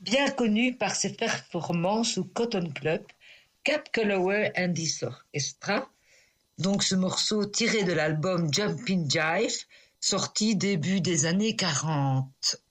bien connu par ses performances au Cotton Club, Cab Calloway and his Orchestra. Donc ce morceau tiré de l'album Jumpin' Jive, sorti début des années 40.